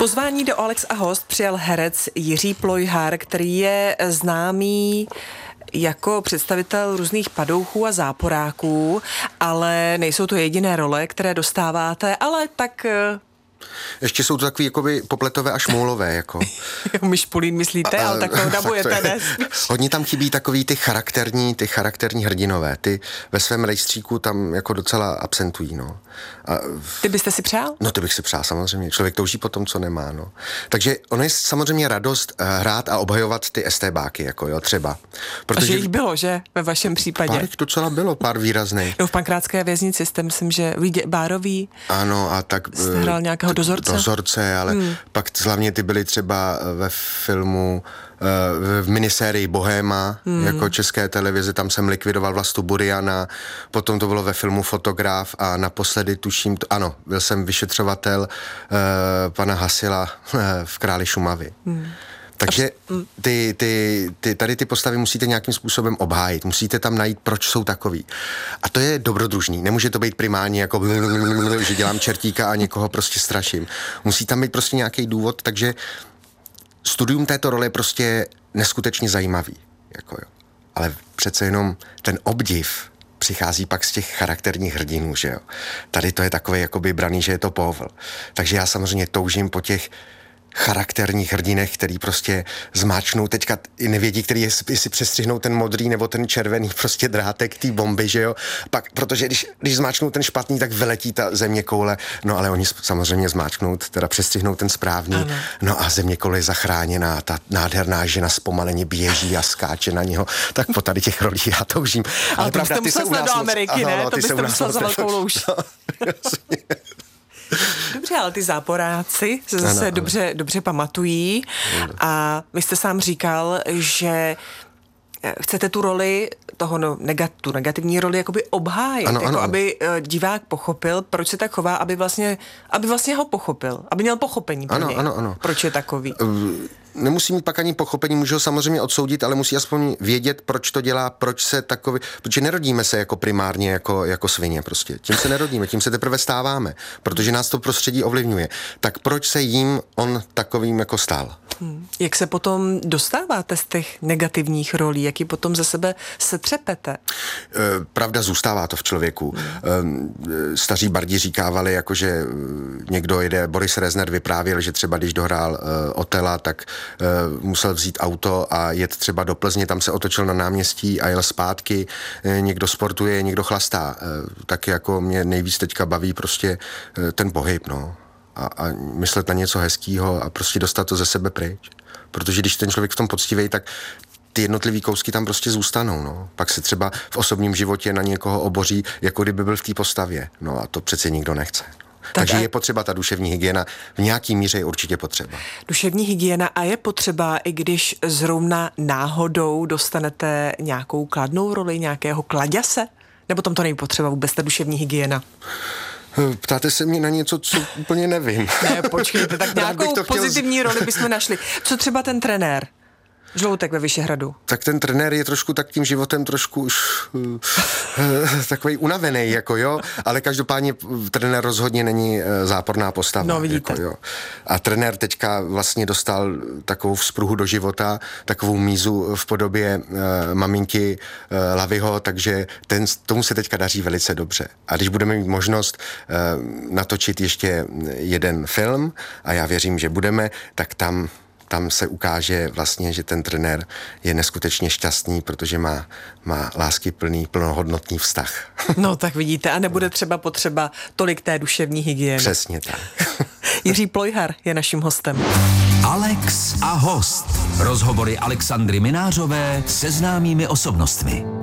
Pozvání do Alex a host přijal herec Jiří Plojhar, který je známý jako představitel různých padouchů a záporáků, ale nejsou to jediné role, které dostáváte, ale tak... Ještě jsou to takový jakoby popletové a šmoulové, jako. Myšpulín myslíte, ale tak to dabujete dnes. Hodně tam chybí takový ty charakterní hrdinové. Ty ve svém rejstříku tam jako docela absentují, no. Ty byste si přál? No, ty bych si přál, samozřejmě. Člověk touží po tom, co nemá, no. Takže ono je samozřejmě radost hrát a obhajovat ty estébáky, jako jo, třeba. Protože jich bylo, že? Ve vašem případě. Pár docela bylo, pár výrazných. No, v Pankrátské věznici jste, myslím, že Bárový. Ano, a tak... Jste hrál nějakého dozorce, ale pak hlavně ty byly třeba ve filmu, v minisérii Bohéma, jako České televize, tam jsem likvidoval Vlastu Buriana, potom to bylo ve filmu Fotograf a naposledy tuším, byl jsem vyšetřovatel pana Hasila v Králi Šumavy. Takže tady ty postavy musíte nějakým způsobem obhájit. Musíte tam najít, proč jsou takový. A to je dobrodružný. Nemůže to být primárně jako, že dělám čertíka a někoho prostě straším. Musí tam být prostě nějaký důvod, takže studium této role je prostě neskutečně zajímavý. Jako jo. Ale přece jenom ten obdiv přichází pak z těch charakterních hrdinů, že jo. Tady to je takový jakoby braný, že je to povl. Takže já samozřejmě toužím po těch charakterních hrdinech, který prostě zmáčknou, teďka i nevědí, který jestli přestřihnou ten modrý nebo ten červený prostě drátek té bomby, že jo. Pak, protože když zmáčknou ten špatný, tak vyletí ta zeměkoule, no ale oni samozřejmě zmáčknou, teda přestřihnou ten správný, ano. No a zeměkoule je zachráněná, ta nádherná žena zpomaleně běží a skáče na něho, tak po tady těch rolích já toužím. Ale to byste musel snad do Ameriky, ne? To byste musel za velkou louž. Dobře, ale ty záporáci se zase dobře pamatují a vy jste sám říkal, že chcete tu roli tu negativní roli jakoby obhájit, ano. Aby divák pochopil, proč se tak chová, aby vlastně ho pochopil, aby měl pochopení pro něj, proč je takový. Nemusí mít pak ani pochopení, může ho samozřejmě odsoudit, ale musí aspoň vědět, proč to dělá, proč se takový, protože nerodíme se jako primárně jako svině prostě. Tím se nerodíme, tím se teprve stáváme, protože nás to prostředí ovlivňuje. Tak proč se jim on takovým jako stal? Jak se potom dostáváte z těch negativních rolí? Jak ji potom ze sebe setřepete? Pravda, zůstává to v člověku. Staří bardi říkávali, jakože někdo Boris Rezner vyprávěl, že třeba když dohrál Otela, tak musel vzít auto a jet třeba do Plzně, tam se otočil na náměstí a jel zpátky. Někdo sportuje, někdo chlastá. Tak jako mě nejvíc teďka baví prostě ten pohyb, no. A myslet na něco hezkýho a prostě dostat to ze sebe pryč. Protože když ten člověk v tom poctivý, tak ty jednotlivý kousky tam prostě zůstanou, no. Pak se třeba v osobním životě na někoho oboří, jako kdyby byl v té postavě. No a to přece nikdo nechce. Takže je potřeba ta duševní hygiena, v nějaký míře je určitě potřeba. Duševní hygiena a je potřeba, i když zrovna náhodou dostanete nějakou kladnou roli, nějakého kladěse? Nebo tam to není potřeba vůbec ta duševní hygiena? Ptáte se mě na něco, co úplně nevím. Ne, počkejte, tak nějakou pozitivní roli bychom našli. Co třeba ten trenér? Žloutek ve Vyšehradu. Tak ten trenér je trošku tak tím životem trošku už takový unavený, jako jo, ale každopádně trenér rozhodně není záporná postava. No, vidíte. Jako, jo. A trenér teďka vlastně dostal takovou vzpruhu do života, takovou mízu v podobě maminky Laviho, takže tomu se teďka daří velice dobře. A když budeme mít možnost natočit ještě jeden film, a já věřím, že budeme, tak tam se ukáže vlastně, že ten trenér je neskutečně šťastný, protože má láskyplný, plnohodnotný vztah. No tak vidíte, a nebude třeba potřeba tolik té duševní hygieny. Přesně tak. Jiří Plojhar je naším hostem. Alex a host. Rozhovory Alexandry Minářové se známými osobnostmi.